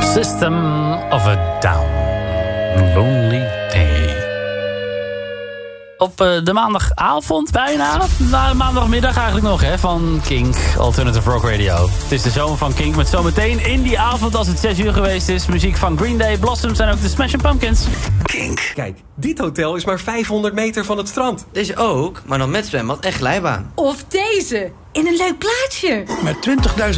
System of a Down. Lonely Day. Op de maandagavond bijna. Maandagmiddag eigenlijk nog, hè, van Kink, Alternative Rock Radio. Het is de zomer van Kink met zometeen in die avond, als het 6 uur geweest is, muziek van Green Day, Blossoms en ook de Smashing Pumpkins. Kink. Kijk, dit hotel is maar 500 meter van het strand. Deze ook, maar dan met zwembad en glijbaan. Of deze, in een leuk plaatsje. Met 20.000